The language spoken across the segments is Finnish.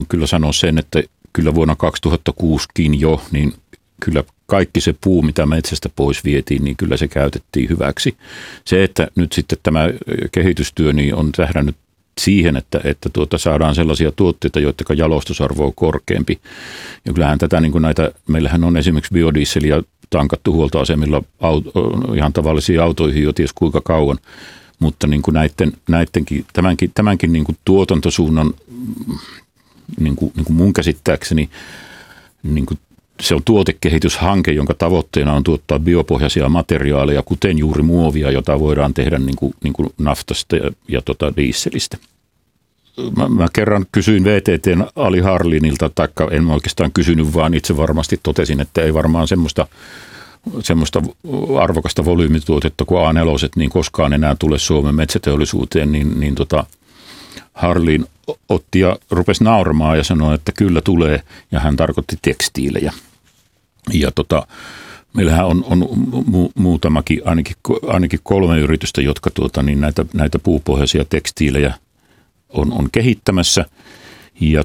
kyllä sanoa sen, että kyllä vuonna 2006kin jo, niin kyllä kaikki se puu, mitä metsästä pois vietiin, niin kyllä se käytettiin hyväksi. Se, että nyt sitten tämä kehitystyö niin on tähdännyt siihen, että saadaan sellaisia tuotteita, joiden jalostusarvo on korkeampi. Ja kyllähän tätä, niin kuin meillähän on esimerkiksi biodieseliä tankattu huoltoasemilla ihan tavallisiin autoihin jo ties kuinka kauan, mutta niin kuin tämänkin niin kuin tuotantosuunnan niin kuin mun käsittääkseni niin kuin se on tuotekehityshanke, jonka tavoitteena on tuottaa biopohjaisia materiaaleja, kuten juuri muovia, jota voidaan tehdä niin kuin naftasta ja dieselistä. Mä kerran kysyin VTT:n Ali Harlinilta, taikka en oikeastaan kysynyt, vaan itse varmasti totesin, että ei varmaan semmoista arvokasta volyymituotetta kuin A4, niin koskaan enää tule Suomen metsäteollisuuteen, niin Harlin otti ja rupesi nauramaan ja sanoi, että kyllä tulee, ja hän tarkoitti tekstiilejä. Ja meillähän on muutamakin, ainakin 3 yritystä, jotka niin näitä puupohjaisia tekstiilejä on kehittämässä, ja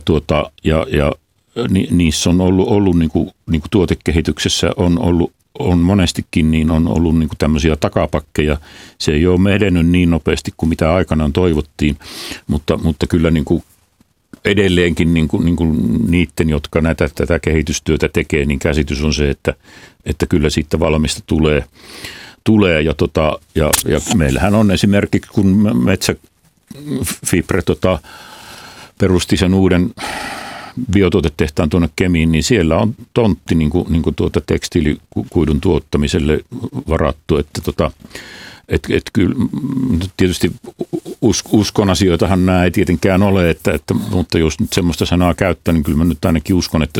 niissä on ollut niin kuin tuotekehityksessä on monestikin niin on ollut niin kuin tämmöisiä takapakkeja. Se ei ole edennyt niin nopeasti kuin mitä aikanaan toivottiin, mutta kyllä niin kuin edelleenkin niin kuin niiden, jotka tätä kehitystyötä tekee, niin käsitys on se, että kyllä siitä valmista tulee ja meillähän on esimerkiksi, kun Metsäfibre perusti sen uuden biotuotetehtaan tuonne Kemiin, niin siellä on tontti niin kuin tekstiilikuidun tuottamiselle varattu, että kyllä tietysti uskon asioitahan nämä ei tietenkään ole, mutta jos nyt semmoista sanaa käyttää, niin kyllä mä nyt ainakin uskon, että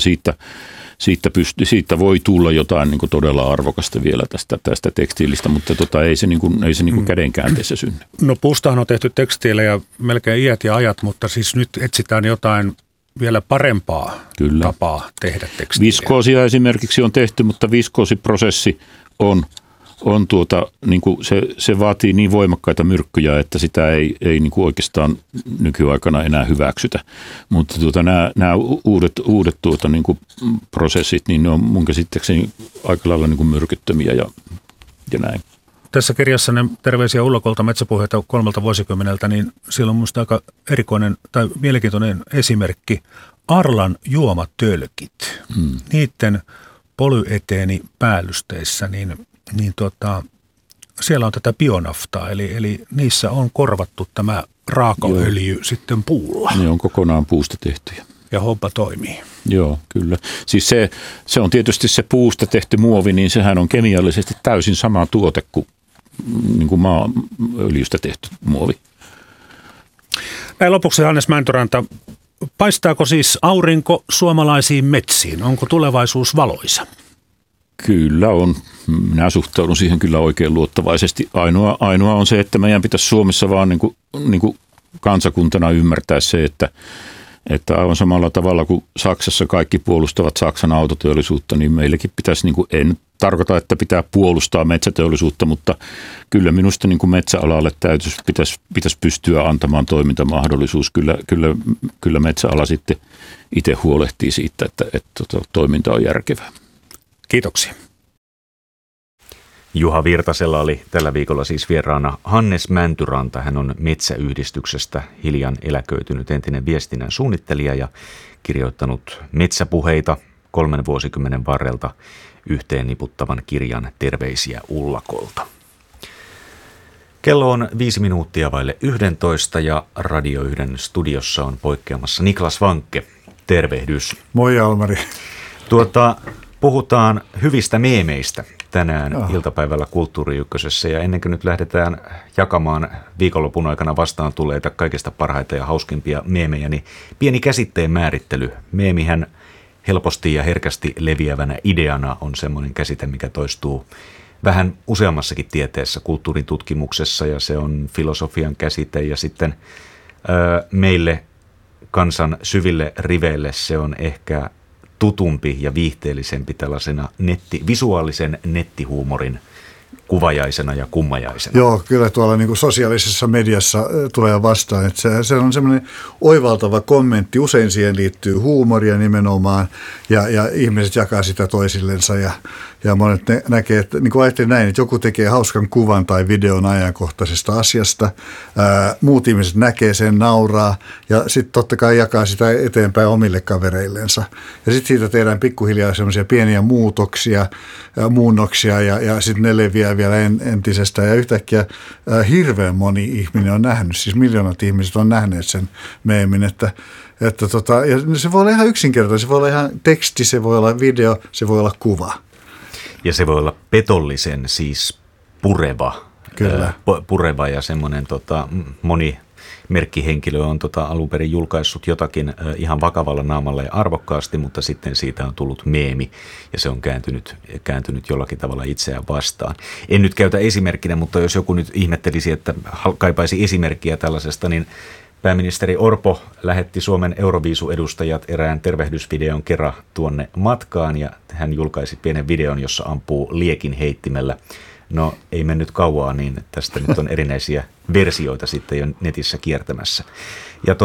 siitä voi tulla jotain niin kuin todella arvokasta vielä tästä tekstiilistä, mutta ei se kädenkäänteessä synny. No puustahan on tehty tekstiilejä melkein iät ja ajat, mutta siis nyt etsitään jotain vielä parempaa tapaa tehdä tekstiilejä. Viskoosia esimerkiksi on tehty, mutta viskoosiprosessi on niin kuin se vaatii niin voimakkaita myrkkyjä, että sitä ei niin kuin oikeastaan nykyaikana enää hyväksytä. Mutta nämä uudet niin kuin prosessit, niin ne on mun käsittääkseni aika lailla niin kuin myrkyttömiä ja näin. Tässä kirjassanne Terveisiä Ullakolta metsäpuheita 3 vuosikymmeneltä, niin siellä on minusta aika erikoinen tai mielenkiintoinen esimerkki. Arlan juomatölkit. Niiden polyeteenipäällysteissä, niin siellä on tätä bionaftaa, eli niissä on korvattu tämä raakaöljy sitten puulla. Ne on kokonaan puusta tehtyjä. Ja homma toimii. Joo, kyllä. Siis se on tietysti se puusta tehty muovi, niin sehän on kemiallisesti täysin sama tuote kuin niin kuin maaöljystä tehty muovi. Näin lopuksi Hannes Mäntyranta, paistaako siis aurinko suomalaisiin metsiin? Onko tulevaisuus valoisa? Kyllä on. Minä suhtaudun siihen kyllä oikein luottavaisesti. Ainoa on se, että meidän pitäisi Suomessa vaan niin kuin kansakuntana ymmärtää se, että aivan samalla tavalla kuin Saksassa kaikki puolustavat Saksan autoteollisuutta, niin meillekin pitäisi, en tarkoita, että pitää puolustaa metsäteollisuutta, mutta kyllä minusta niin kuin metsäalalle pitäisi pystyä antamaan toimintamahdollisuus. Kyllä metsäala sitten itse huolehtii siitä, että toiminta on järkevää. Kiitoksia. Juha Virtasella oli tällä viikolla siis vieraana Hannes Mäntyranta. Hän on Metsäyhdistyksestä hiljan eläköitynyt entinen viestinnän suunnittelija ja kirjoittanut metsäpuheita 3 vuosikymmenen varrelta yhteen niputtavan kirjan Terveisiä Ullakolta. Kello on 5 minuuttia vaille 11 ja Radio 1 studiossa on poikkeamassa Niklas Vankke. Tervehdys. Moi Jalmari. Puhutaan hyvistä meemeistä tänään iltapäivällä Kulttuuri Ykkösessä ja ennen kuin nyt lähdetään jakamaan viikonlopun aikana vastaan tulleita kaikista parhaita ja hauskimpia meemejä, niin pieni käsitteen määrittely. Meemihän helposti ja herkästi leviävänä ideana on semmoinen käsite, mikä toistuu vähän useammassakin tieteessä, kulttuurin tutkimuksessa ja se on filosofian käsite ja sitten meille kansan syville riveille se on ehkä tutumpi ja viihteellisempi tällaisena visuaalisen nettihuumorin kuvajaisena ja kummajaisena. Joo, kyllä tuolla niin kuin sosiaalisessa mediassa tulee vastaan. Että se on semmoinen oivaltava kommentti. Usein siihen liittyy huumoria nimenomaan ja ihmiset jakaa sitä toisillensa ja monet näkee, että niin kuin ajattelin näin, että joku tekee hauskan kuvan tai videon ajankohtaisesta asiasta. Muut ihmiset näkee sen, nauraa ja sitten totta kai jakaa sitä eteenpäin omille kavereillensa. Ja sitten siitä tehdään pikkuhiljaa semmoisia pieniä muunnoksia ja sitten ne leviää vielä entisestään. Ja yhtäkkiä hirveän moni ihminen on nähnyt, siis miljoonat ihmiset on nähneet sen meemin, ja se voi olla ihan yksinkertainen, se voi olla ihan teksti, se voi olla video, se voi olla kuva. Ja se voi olla petollisen, siis pureva. Kyllä. Pureva ja semmoinen moni merkkihenkilö on alun perin julkaissut jotakin ihan vakavalla naamalla ja arvokkaasti, mutta sitten siitä on tullut meemi ja se on kääntynyt jollakin tavalla itseään vastaan. En nyt käytä esimerkkinä, mutta jos joku nyt ihmettelisi, että kaipaisi esimerkkiä tällaisesta, niin pääministeri Orpo lähetti Suomen Euroviisu-edustajat erään tervehdysvideon kerran tuonne matkaan ja hän julkaisi pienen videon, jossa ampuu liekin heittimellä. No ei mennyt kauaa, niin tästä nyt on erinäisiä versioita sitten jo netissä kiertämässä. Ja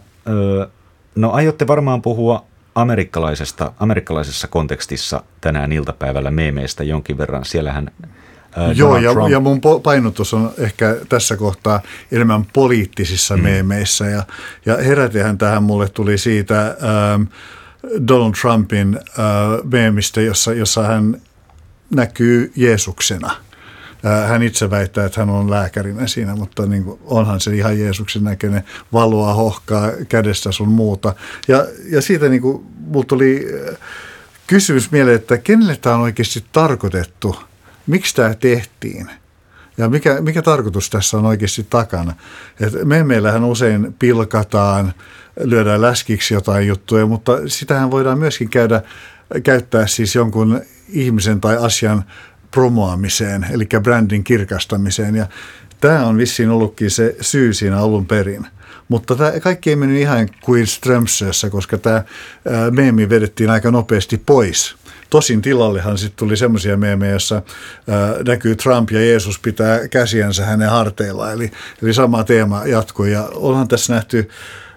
no aiotte varmaan puhua amerikkalaisessa kontekstissa tänään iltapäivällä meemeistä jonkin verran. Siellähän Joo, ja mun painotus on ehkä tässä kohtaa enemmän poliittisissa meemeissä. Ja herätehän tähän mulle tuli siitä Donald Trumpin meemistä, jossa hän näkyy Jeesuksena. Hän itse väittää, että hän on lääkärinä siinä, mutta niin kuin, onhan se ihan Jeesuksen näköinen, valoa hohkaa kädestä sun muuta. Ja siitä niin kuin, mulla tuli kysymys mieleen, että kenelle tämä on oikeasti tarkoitettu, miksi tämä tehtiin ja mikä tarkoitus tässä on oikeasti takana. Meillähän usein pilkataan, lyödään läskiksi jotain juttuja, mutta sitähän voidaan myöskin käyttää siis jonkun ihmisen tai asian promoamiseen, eli brändin kirkastamiseen. Ja tämä on vissiin ollutkin se syy siinä alun perin. Mutta tämä kaikki ei mennyt ihan kuin Strömsössä, koska tämä meemi vedettiin aika nopeasti pois. Tosin tilallehan sitten tuli semmoisia meemejä, jossa näkyy Trump ja Jeesus pitää käsiänsä hänen harteillaan. Eli sama teema jatkuu. Ja onhan tässä nähty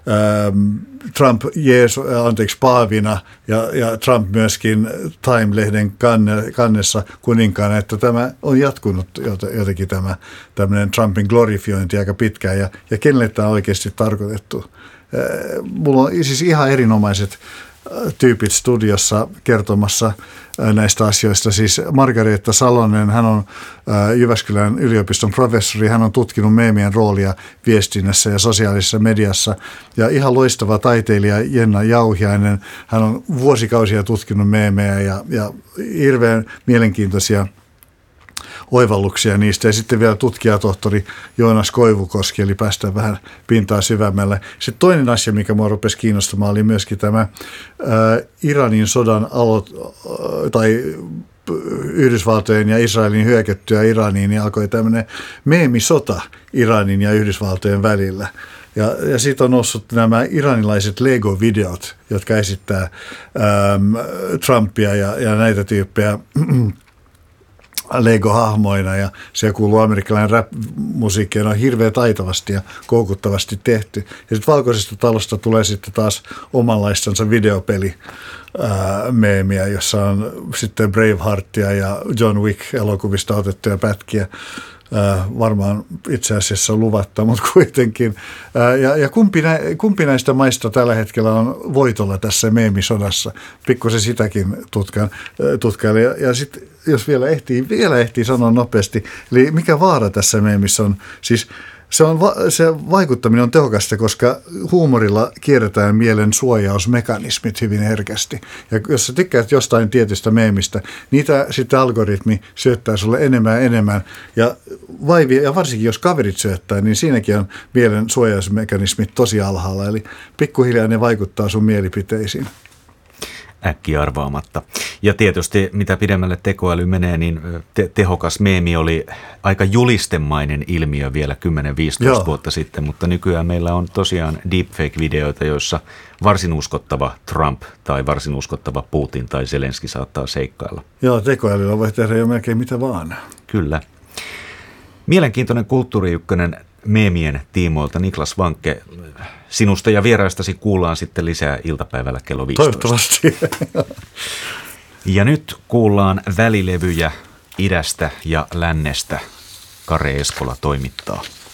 Trump paavina ja Trump myöskin Time-lehden kannessa kuninkaana, että tämä on jatkunut jotenkin tämmöinen Trumpin glorifiointi aika pitkään ja kenelle tämä on oikeasti tarkoitettu. Mulla on siis ihan erinomaiset tyypit studiossa kertomassa näistä asioista. Siis Margareetta Salonen, hän on Jyväskylän yliopiston professori, hän on tutkinut meemien roolia viestinnässä ja sosiaalisessa mediassa. Ja ihan loistava taiteilija Jenna Jauhiainen, hän on vuosikausia tutkinut meemejä ja hirveän mielenkiintoisia oivalluksia niistä. Ja sitten vielä tutkijatohtori Joonas Koivukoski, eli päästään vähän pintaa syvemmälle. Sitten toinen asia, mikä minua rupesi kiinnostamaan, oli myöskin tämä Iranin sodan tai Yhdysvaltojen ja Israelin hyökättyä Iraniin, niin alkoi tämmöinen meemisota Iranin ja Yhdysvaltojen välillä. Ja siitä on noussut nämä iranilaiset Lego-videot, jotka esittää Trumpia ja näitä tyyppejä Lego-hahmoina, ja se kuuluu amerikkalainen rap-musiikki, on hirveän taitavasti ja koukuttavasti tehty. Ja sitten Valkoisesta talosta tulee sitten taas omanlaistansa videopeli meemiä, jossa on sitten Braveheartia ja John Wick-elokuvista otettuja pätkiä. Varmaan itse asiassa luvatta, mutta kuitenkin. Ja kumpi näistä maista tällä hetkellä on voitolla tässä meemisodassa? Pikkusen sitäkin tutkailla. Ja sitten jos vielä ehtii sanoa nopeasti, eli mikä vaara tässä meemissä on? Siis se vaikuttaminen on tehokasta, koska huumorilla kierretään mielen suojausmekanismit hyvin herkästi. Ja jos sä tykkäät jostain tietystä meemistä, niitä sitten algoritmi syöttää sulle enemmän. Ja varsinkin jos kaverit syöttää, niin siinäkin on mielen suojausmekanismit tosi alhaalla. Eli pikkuhiljaa ne vaikuttaa sun mielipiteisiin. Äkkiä arvaamatta. Ja tietysti mitä pidemmälle tekoäly menee, niin tehokas meemi oli aika julistemainen ilmiö vielä 10-15 vuotta sitten, mutta nykyään meillä on tosiaan deepfake-videoita, joissa varsin uskottava Trump tai varsin uskottava Putin tai Zelenski saattaa seikkailla. Joo, tekoälyllä voi tehdä jo melkein mitä vaan. Kyllä. Mielenkiintoinen Kulttuuri Ykkönen meemien tiimoilta. Niklas Wankke, sinusta ja vieraistasi kuullaan sitten lisää iltapäivällä kello 15. Toivottavasti. Ja nyt kuullaan välilevyjä idästä ja lännestä. Kare Eskola toimittaa.